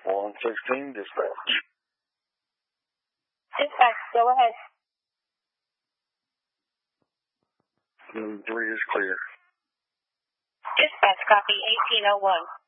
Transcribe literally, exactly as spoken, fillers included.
one sixteen, dispatch. Dispatch, go ahead. three is clear. Dispatch, copy eighteen oh one.